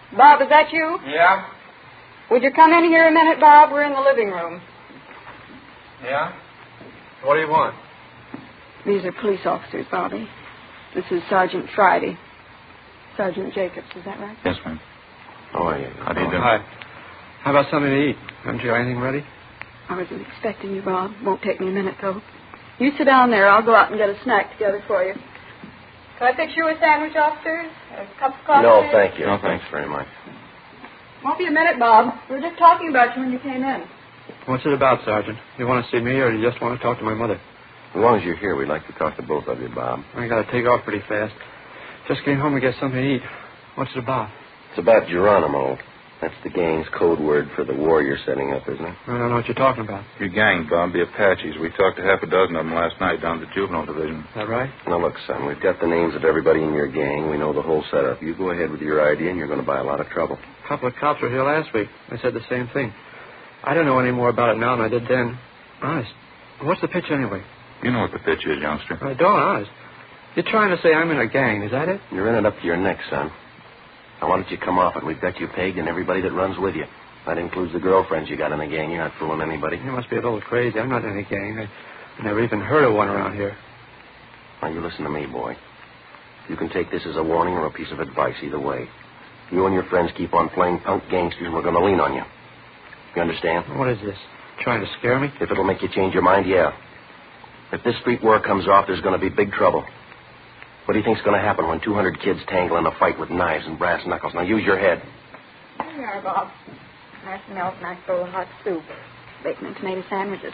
Bob, is that you? Yeah? Would you come in here a minute, Bob? We're in the living room. Yeah? What do you want? These are police officers, Bobby. This is Sergeant Friday. Sergeant Jacobs, is that right? Yes, ma'am. How are you? How do you do? Hi. How about something to eat? Haven't you got anything ready? I wasn't expecting you, Bob. Won't take me a minute, though. You sit down there. I'll go out and get a snack together for you. Can I fix you a sandwich, officers? A cup of coffee? No, thank you. No, Thanks very much. Won't be a minute, Bob. We were just talking about you when you came in. What's it about, Sergeant? You want to see me, or do you just want to talk to my mother? As long as you're here, we'd like to talk to both of you, Bob. I got to take off pretty fast. Just getting home to get something to eat. What's it about? It's about Geronimo. That's the gang's code word for the war you're setting up, isn't it? I don't know what you're talking about. Your gang, Bob, the Apaches. We talked to half a dozen of them last night down at the juvenile division. Is that right? Now, look, son, we've got the names of everybody in your gang. We know the whole setup. You go ahead with your idea, and you're going to buy a lot of trouble. A couple of cops were here last week. They said the same thing. I don't know any more about it now than I did then. Honest. What's the pitch anyway? You know what the pitch is, youngster. I don't, honest. You're trying to say I'm in a gang, is that it? You're in it up to your neck, son. Now, why don't you come off it? We've got you pegged and everybody that runs with you. That includes the girlfriends you got in the gang. You're not fooling anybody. You must be a little crazy. I'm not in a gang. I never even heard of one around here. Now, you listen to me, boy. You can take this as a warning or a piece of advice, either way. You and your friends keep on playing punk gangsters, and we're going to lean on you. You understand? What is this? Trying to scare me? If it'll make you change your mind, yeah. If this street war comes off, there's going to be big trouble. What do you think's going to happen when 200 kids tangle in a fight with knives and brass knuckles? Now, use your head. Here you are, Bob. Nice milk, nice bowl of hot soup. Bacon and tomato sandwiches.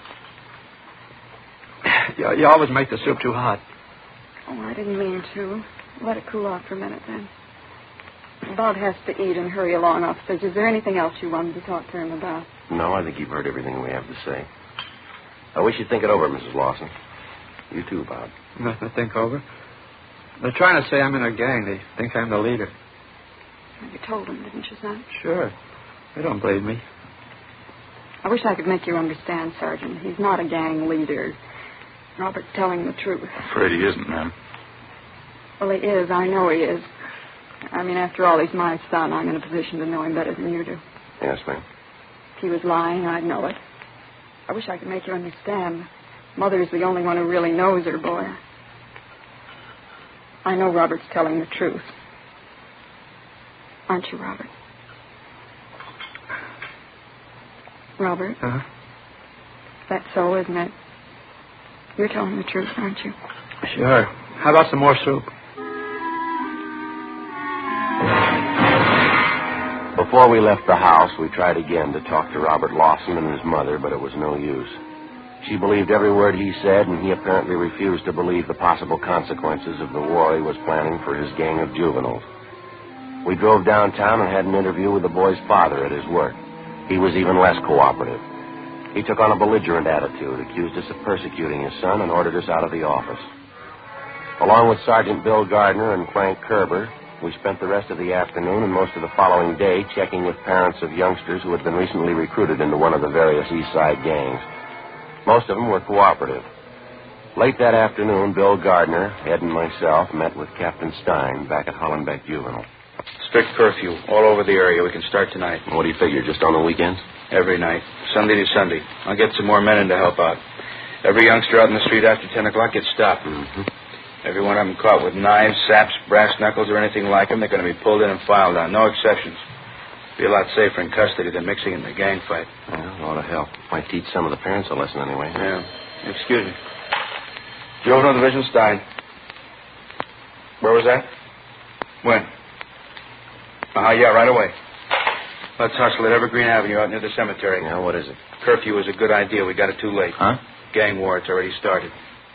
You always make the soup too hot. Oh, I didn't mean to. Let it cool off for a minute, then. Bob has to eat and hurry along, officers. Is there anything else you wanted to talk to him about? No, I think you've heard everything we have to say. I wish you'd think it over, Mrs. Lawson. You too, Bob. Nothing to think over. They're trying to say I'm in a gang. They think I'm the leader. You told them, didn't you, son? Sure. They don't believe me. I wish I could make you understand, Sergeant. He's not a gang leader. Robert's telling the truth. Afraid he isn't, ma'am. Well, he is. I know he is. I mean, after all, he's my son. I'm in a position to know him better than you do. Yes, ma'am. If he was lying, I'd know it. I wish I could make you understand. Mother's the only one who really knows her boy. I know Robert's telling the truth. Aren't you, Robert? Robert? Huh? That's so, isn't it? You're telling the truth, aren't you? Sure. How about some more soup? Before we left the house, we tried again to talk to Robert Lawson and his mother, but it was no use. She believed every word he said, and he apparently refused to believe the possible consequences of the war he was planning for his gang of juveniles. We drove downtown and had an interview with the boy's father at his work. He was even less cooperative. He took on a belligerent attitude, accused us of persecuting his son, and ordered us out of the office. Along with Sergeant Bill Gardner and Frank Kerber, we spent the rest of the afternoon and most of the following day checking with parents of youngsters who had been recently recruited into one of the various East Side gangs. Most of them were cooperative. Late that afternoon, Bill Gardner, Ed, and myself met with Captain Stein back at Hollenbeck Juvenile. Strict curfew all over the area. We can start tonight. What do you figure, just on the weekends? Every night. Sunday to Sunday. I'll get some more men in to help out. Every youngster out in the street after 10 o'clock gets stopped. Mm-hmm. Every one of them caught with knives, saps, brass knuckles, or anything like them, they're going to be pulled in and filed on. No exceptions. Be a lot safer in custody than mixing in the gang fight. Well, a lot of help. Might teach some of the parents a lesson anyway. Yeah. Excuse me. Juvenile Division Stein. Where was that? When? Yeah, right away. Let's hustle at Evergreen Avenue out near the cemetery. Yeah, what is it? Curfew was a good idea. We got it too late. Huh? Gang war, it's already started.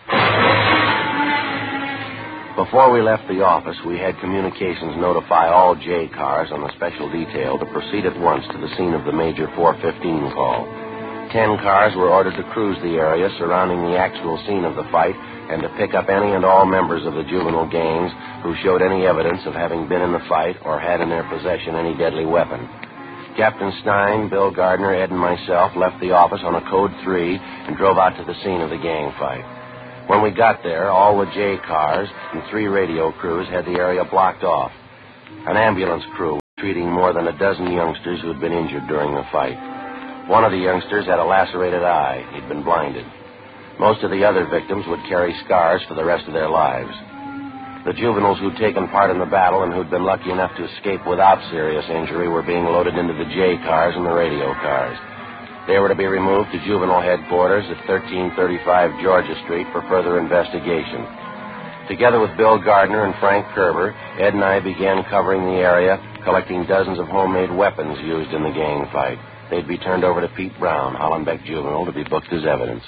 Before we left the office, we had communications notify all J cars on the special detail to proceed at once to the scene of the Major 415 call. 10 cars were ordered to cruise the area surrounding the actual scene of the fight and to pick up any and all members of the juvenile gangs who showed any evidence of having been in the fight or had in their possession any deadly weapon. Captain Stein, Bill Gardner, Ed, and myself left the office on a Code 3 and drove out to the scene of the gang fight. When we got there, all the J cars and 3 radio crews had the area blocked off. An ambulance crew treating more than a dozen youngsters who had been injured during the fight. One of the youngsters had a lacerated eye. He'd been blinded. Most of the other victims would carry scars for the rest of their lives. The juveniles who'd taken part in the battle and who'd been lucky enough to escape without serious injury were being loaded into the J cars and the radio cars. They were to be removed to juvenile headquarters at 1335 Georgia Street for further investigation. Together with Bill Gardner and Frank Kerber, Ed and I began covering the area, collecting dozens of homemade weapons used in the gang fight. They'd be turned over to Pete Brown, Hollenbeck Juvenile, to be booked as evidence.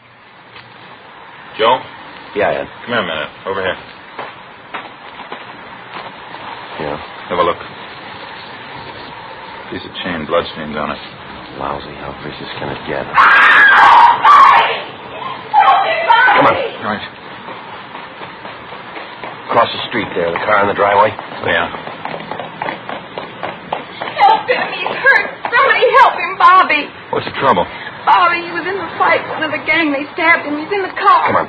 Joe? Yeah, Ed. Come here a minute. Over here. Yeah. Have a look. Piece of chain, bloodstains on it. Lousy. How vicious can it get? Come on. All right. Across the street there, the car in the driveway. Yeah. Help him. He's hurt. Somebody help him, Bobby. What's the trouble? Bobby, he was in the fight. One of the gang, they stabbed him. He's in the car. Come on.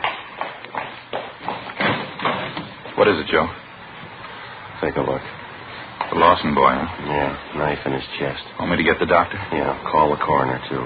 What is it, Joe? Take a look. The Lawson boy, huh? Yeah, knife in his chest. Want me to get the doctor? Yeah, call the coroner, too.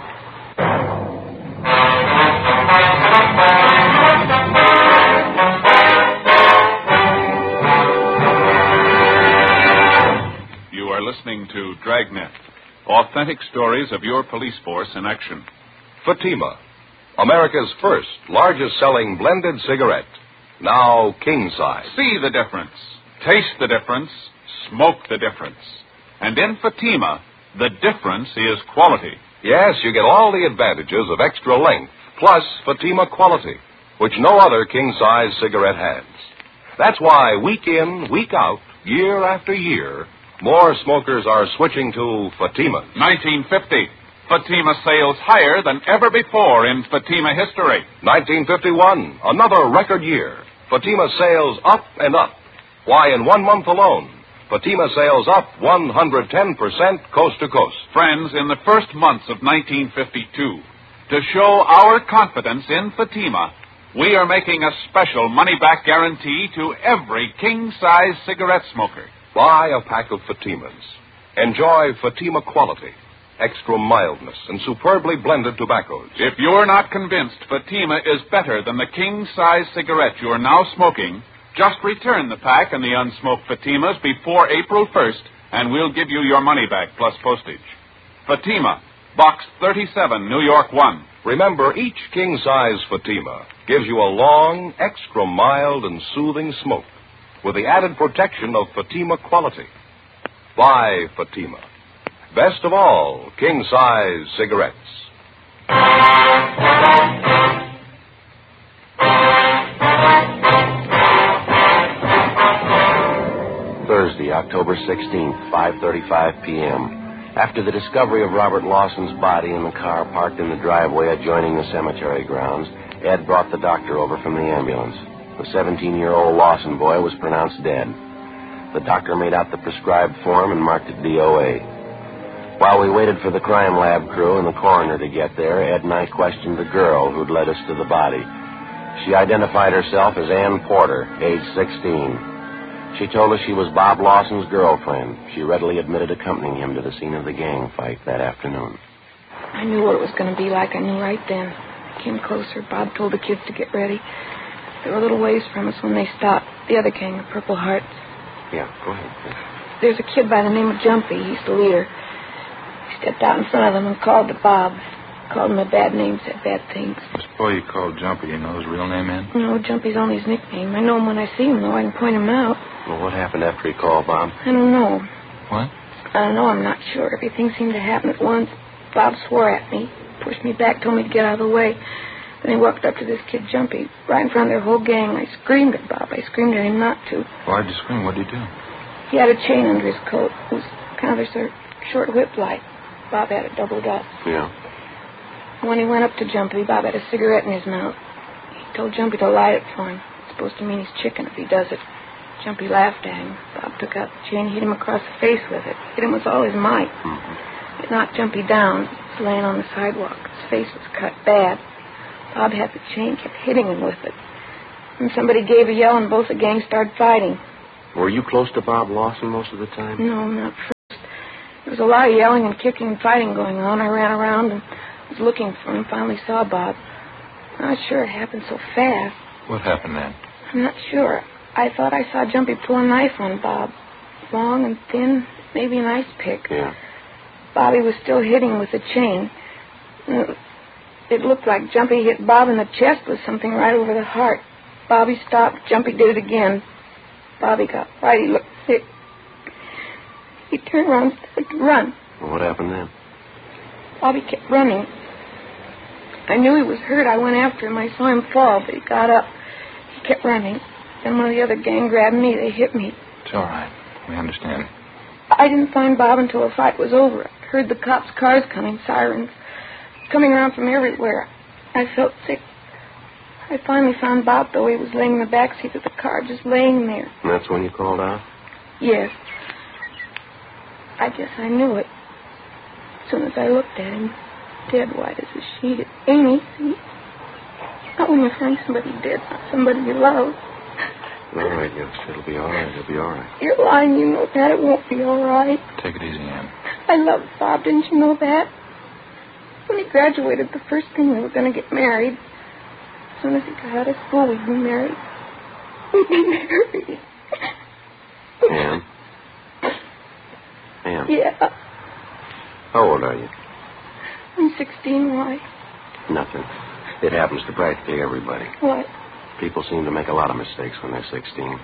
You are listening to Dragnet, authentic stories of your police force in action. Fatima, America's first largest-selling blended cigarette, now king size. See the difference, taste the difference, smoke the difference. And in Fatima, the difference is quality. Yes, you get all the advantages of extra length, plus Fatima quality, which no other king-size cigarette has. That's why week in, week out, year after year, more smokers are switching to Fatimas. 1950, Fatima sales higher than ever before in Fatima history. 1951, another record year. Fatima sales up and up. Why, in 1 month alone, Fatima sales up 110% coast to coast. Friends, in the first months of 1952, to show our confidence in Fatima, we are making a special money-back guarantee to every king-size cigarette smoker. Buy a pack of Fatimas. Enjoy Fatima quality, extra mildness, and superbly blended tobaccos. If you're not convinced Fatima is better than the king-size cigarette you're now smoking, just return the pack and the unsmoked Fatimas before April 1st, and we'll give you your money back plus postage. Fatima, Box 37, New York 1. Remember, each king-size Fatima gives you a long, extra mild and soothing smoke with the added protection of Fatima quality. Buy Fatima. Best of all, king-size cigarettes. Thursday, October 16th, 5:35 p.m. After the discovery of Robert Lawson's body in the car parked in the driveway adjoining the cemetery grounds, Ed brought the doctor over from the ambulance. The 17-year-old Lawson boy was pronounced dead. The doctor made out the prescribed form and marked it DOA. While we waited for the crime lab crew and the coroner to get there, Ed and I questioned the girl who'd led us to the body. She identified herself as Ann Porter, age 16. She told us she was Bob Lawson's girlfriend. She readily admitted accompanying him to the scene of the gang fight that afternoon. I knew what it was going to be like. I knew right then. I came closer. Bob told the kids to get ready. They were a little ways from us when they stopped. The other gang, the Purple Hearts. Yeah, go ahead. There's a kid by the name of Jumpy. He's the leader. He stepped out in front of them and called to Bob. Called him a bad name, said bad things. This boy you called Jumpy, you know his real name, Ann? No, Jumpy's only his nickname. I know him when I see him, though. I can point him out. Well, what happened after he called, Bob? I don't know. What? I don't know. I'm not sure. Everything seemed to happen at once. Bob swore at me, pushed me back, told me to get out of the way. Then he walked up to this kid, Jumpy, right in front of their whole gang. I screamed at Bob. I screamed at him not to. Why'd you scream? What'd you do? He had a chain under his coat. It was kind of a short whip-like. Bob had it doubled up. Yeah. When he went up to Jumpy, Bob had a cigarette in his mouth. He told Jumpy to light it for him. It's supposed to mean he's chicken if he does it. Jumpy laughed at him. Bob took out the chain, hit him across the face with it. Hit him with all his might. It knocked Jumpy down. He was laying on the sidewalk. His face was cut bad. Bob had the chain, kept hitting him with it. And somebody gave a yell, and both the gang started fighting. Were you close to Bob Lawson most of the time? No, not first. was a lot of yelling and kicking and fighting going on. I ran around and was looking for him. Finally saw Bob. I'm not sure it happened so fast. What happened then? I'm not sure. I thought I saw Jumpy pull a knife on Bob. Long and thin, maybe an ice pick. Yeah. Bobby was still hitting with the chain. It looked like Jumpy hit Bob in the chest with something right over the heart. Bobby stopped. Jumpy did it again. Bobby got white. He looked sick. He turned around and started to run. Well, what happened then? Bobby kept running. I knew he was hurt. I went after him. I saw him fall, but he got up. He kept running. Then one of the other gang grabbed me. They hit me. It's all right. We understand. I didn't find Bob until the fight was over. I heard the cops' cars coming, sirens, coming around from everywhere. I felt sick. I finally found Bob, though. He was laying in the back seat of the car, just laying there. And that's when you called out? Yes. I guess I knew it. As soon as I looked at him, dead white as a sheet. It ain't easy. Not when you find somebody dead, not somebody you love. All right, youngster. It'll be all right. It'll be all right. You're lying. You know that. It won't be all right. Take it easy, Ann. I love Bob. Didn't you know that? When he graduated, the first thing we were going to get married. As soon as he got out of school, we'd be married. We'd be married. Ann? Ann? Yeah. How old are you? I'm 16. Why? Nothing. It happens to practically everybody. What? People seem to make a lot of mistakes when they're 16.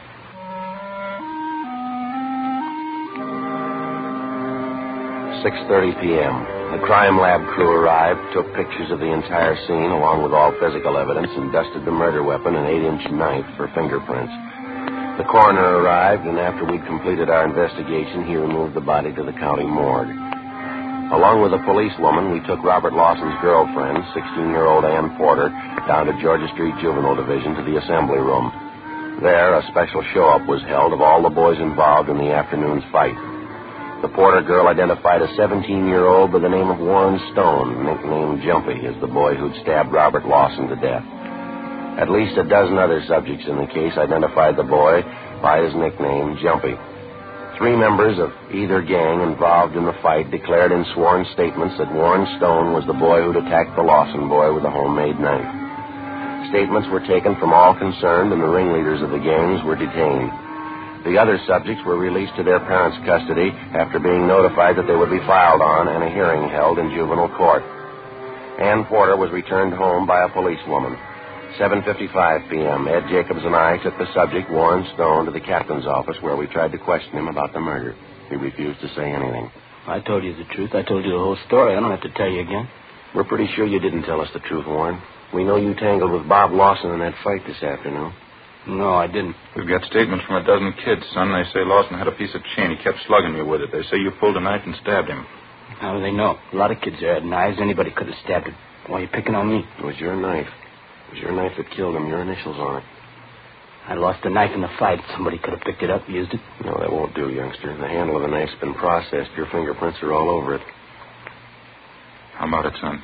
6:30 p.m. The crime lab crew arrived, took pictures of the entire scene along with all physical evidence, and dusted the murder weapon, an 8-inch knife, for fingerprints. The coroner arrived, and after we'd completed our investigation, he removed the body to the county morgue. Along with a policewoman, we took Robert Lawson's girlfriend, 16-year-old Ann Porter, down to Georgia Street Juvenile Division to the assembly room. There, a special show-up was held of all the boys involved in the afternoon's fight. The Porter girl identified a 17-year-old by the name of Warren Stone, nicknamed Jumpy, as the boy who'd stabbed Robert Lawson to death. At least a dozen other subjects in the case identified the boy by his nickname, Jumpy. 3 members of either gang involved in the fight declared in sworn statements that Warren Stone was the boy who'd attacked the Lawson boy with a homemade knife. Statements were taken from all concerned, and the ringleaders of the gangs were detained. The other subjects were released to their parents' custody after being notified that they would be filed on and a hearing held in juvenile court. Ann Porter was returned home by a policewoman. 7:55 p.m., Ed Jacobs and I took the subject, Warren Stone, to the captain's office where we tried to question him about the murder. He refused to say anything. I told you the truth. I told you the whole story. I don't have to tell you again. We're pretty sure you didn't tell us the truth, Warren. We know you tangled with Bob Lawson in that fight this afternoon. No, I didn't. We've got statements from a dozen kids, son. They say Lawson had a piece of chain. He kept slugging you with it. They say you pulled a knife and stabbed him. How do they know? A lot of kids there had knives. Anybody could have stabbed him. Why are you picking on me? It was your knife. It was your knife that killed him. Your initials on it. I lost the knife in the fight. Somebody could have picked it up, used it. No, that won't do, youngster. The handle of the knife's been processed. Your fingerprints are all over it. How about it, son?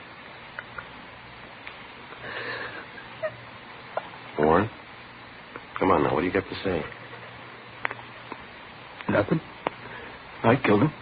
Warren? Come on now. What do you got to say? Nothing. I killed him.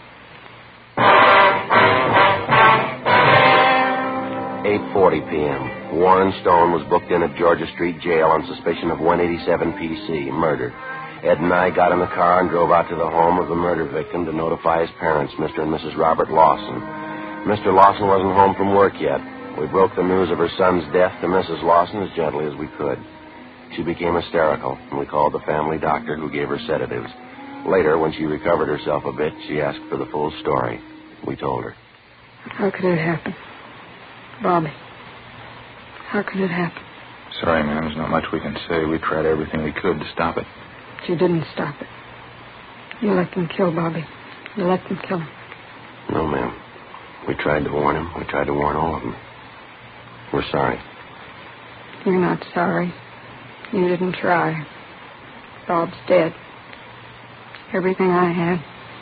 8:40 p.m. Warren Stone was booked in at Georgia Street Jail on suspicion of 187 PC, murder. Ed and I got in the car and drove out to the home of the murder victim to notify his parents, Mr. and Mrs. Robert Lawson. Mr. Lawson wasn't home from work yet. We broke the news of her son's death to Mrs. Lawson as gently as we could. She became hysterical, and we called the family doctor, who gave her sedatives. Later, when she recovered herself a bit, she asked for the full story. We told her. How could it happen? Bobby, how could it happen? Sorry, ma'am. There's not much we can say. We tried everything we could to stop it. But you didn't stop it. You let them kill Bobby. You let them kill him. No, ma'am. We tried to warn him. We tried to warn all of them. We're sorry. You're not sorry. You didn't try. Bob's dead. Everything I had.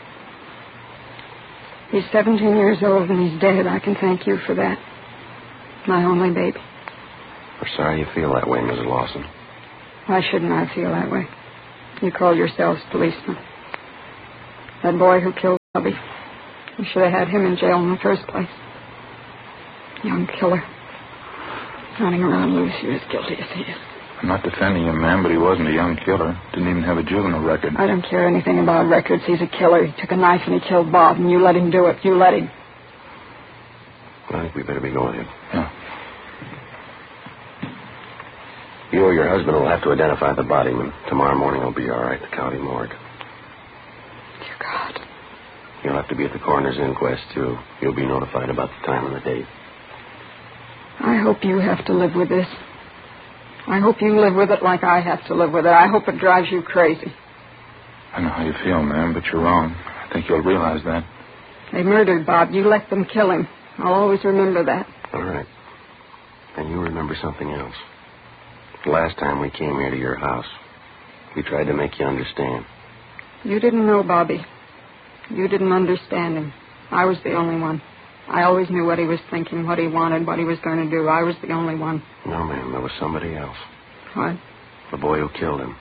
He's 17 years old and he's dead. I can thank you for that. My only baby. We're sorry you feel that way, Mrs. Lawson. Why shouldn't I feel that way? You call yourselves policemen. That boy who killed Bobby, You should have had him in jail in the first place. Young killer. Running around loose. You're as guilty as he is. I'm not defending him, ma'am, but he wasn't a young killer. Didn't even have a juvenile record. I don't care anything about records. He's a killer. He took a knife and he killed Bob, and you let him do it. You let him. I think we better be going in. Yeah. You or your husband will have to identify the body, and tomorrow morning will be all right, the county morgue. Dear God. You'll have to be at the coroner's inquest, too. You'll be notified about the time and the date. I hope you have to live with this. I hope you live with it like I have to live with it. I hope it drives you crazy. I know how you feel, ma'am, but you're wrong. I think you'll realize that. They murdered Bob. You let them kill him. I'll always remember that. All right. And you remember something else. The last time we came here to your house, we tried to make you understand. You didn't know Bobby. You didn't understand him. I was the only one. I always knew what he was thinking, what he wanted, what he was going to do. I was the only one. No, ma'am, there was somebody else. What? The boy who killed him.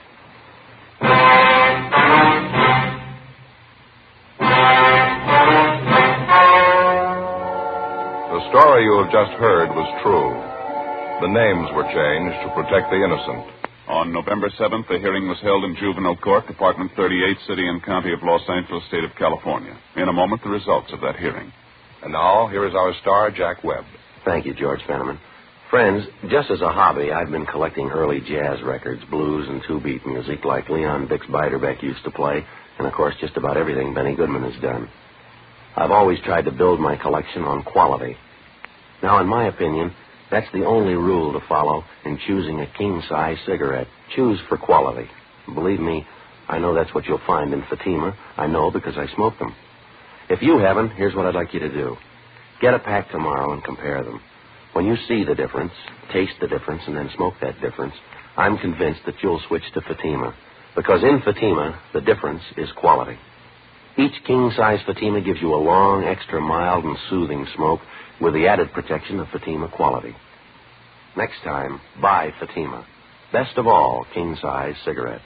The story you have just heard was true. The names were changed to protect the innocent. On November 7th, the hearing was held in Juvenile Court, Department 38, City and County of Los Angeles, State of California. In a moment, the results of that hearing. And now, here is our star, Jack Webb. Thank you, George Fenneman. Friends, just as a hobby, I've been collecting early jazz records, blues and two-beat music like Leon Bix Beiderbecke used to play, and of course just about everything Benny Goodman has done. I've always tried to build my collection on quality. Now, in my opinion, that's the only rule to follow in choosing a king-size cigarette. Choose for quality. Believe me, I know that's what you'll find in Fatima. I know because I smoke them. If you haven't, here's what I'd like you to do. Get a pack tomorrow and compare them. When you see the difference, taste the difference, and then smoke that difference, I'm convinced that you'll switch to Fatima. Because in Fatima, the difference is quality. Each king-size Fatima gives you a long, extra mild and soothing smoke with the added protection of Fatima quality. Next time, buy Fatima. Best of all, king-size cigarettes.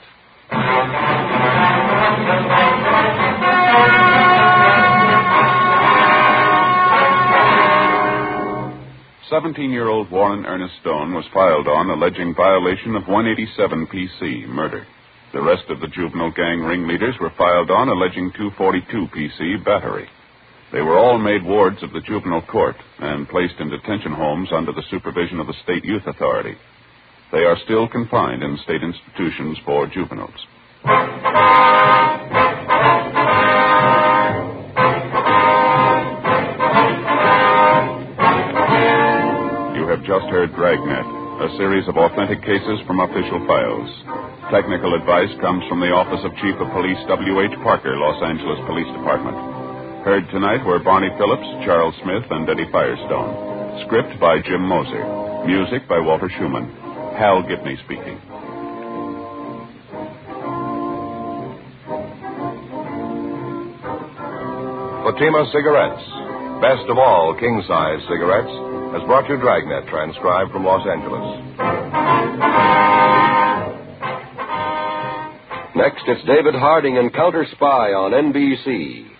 17-year-old Warren Ernest Stone was filed on alleging violation of 187 PC, murder. The rest of the juvenile gang ringleaders were filed on alleging 242 PC, battery. They were all made wards of the juvenile court and placed in detention homes under the supervision of the State Youth Authority. They are still confined in state institutions for juveniles. You have just heard Dragnet, a series of authentic cases from official files. Technical advice comes from the Office of Chief of Police W.H. Parker, Los Angeles Police Department. Heard tonight were Barney Phillips, Charles Smith, and Eddie Firestone. Script by Jim Moser. Music by Walter Schumann. Hal Gibney speaking. Fatima Cigarettes, best of all king-size cigarettes, has brought you Dragnet, transcribed from Los Angeles. Next, it's David Harding and Counter Spy on NBC.